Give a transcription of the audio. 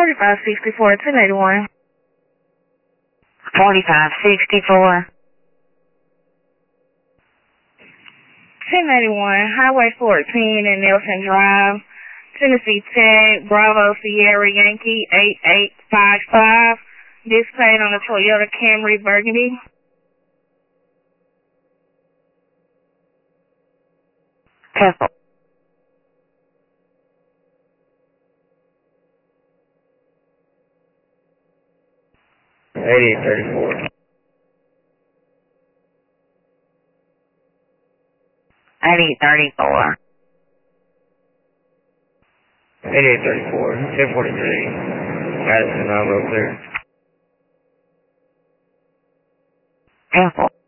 4564, 1081. 4564. 1081, Highway 14 and Nelson Drive, Tennessee Tech, Bravo Sierra Yankee 8855. Displayed on a Toyota Camry Burgundy. Careful. 8834. 8834. 8834. 1043. Madison, Road clear. Careful.